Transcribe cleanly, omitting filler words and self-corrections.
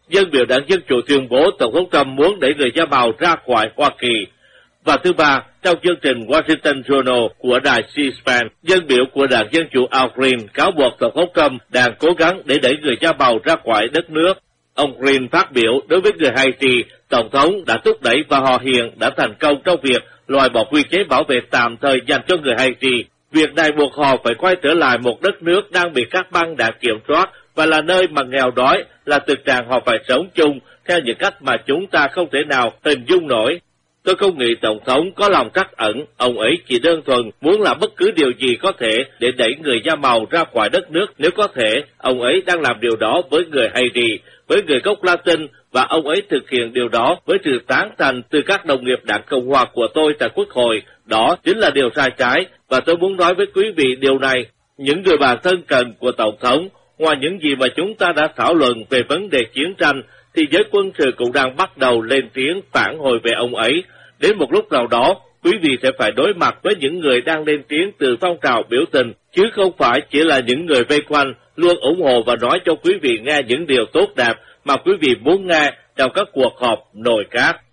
dân biểu đảng Dân Chủ tuyên bố Tổng thống Trump muốn đẩy người da màu ra khỏi Hoa Kỳ. Và thứ ba, trong chương trình Washington Journal của đài C-SPAN, dân biểu của đảng Dân Chủ Al Green cáo buộc Tổng thống Trump đang cố gắng để đẩy người da màu ra khỏi đất nước. Ông Green phát biểu đối với người Haiti, Tổng thống đã thúc đẩy và họ hiện đã thành công trong việc loại bỏ quy chế bảo vệ tạm thời dành cho người Haiti. Việc này buộc họ phải quay trở lại một đất nước đang bị các băng đảng kiểm soát và là nơi mà nghèo đói là thực trạng họ phải sống chung theo những cách mà chúng ta không thể nào hình dung nổi. Tôi không nghĩ Tổng thống có lòng trắc ẩn, ông ấy chỉ đơn thuần muốn làm bất cứ điều gì có thể để đẩy người da màu ra khỏi đất nước nếu có thể. Ông ấy đang làm điều đó với người Haiti, với người gốc Latin, và ông ấy thực hiện điều đó với sự tán thành từ các đồng nghiệp đảng Cộng hòa của tôi tại Quốc hội. Đó chính là điều sai trái, và tôi muốn nói với quý vị điều này. Những người bạn thân cận của Tổng thống, ngoài những gì mà chúng ta đã thảo luận về vấn đề chiến tranh, thì giới quân sự cũng đang bắt đầu lên tiếng phản hồi về ông ấy. Đến một lúc nào đó, quý vị sẽ phải đối mặt với những người đang lên tiếng từ phong trào biểu tình, chứ không phải chỉ là những người vây quanh luôn ủng hộ và nói cho quý vị nghe những điều tốt đẹp mà quý vị muốn nghe trong các cuộc họp nội các.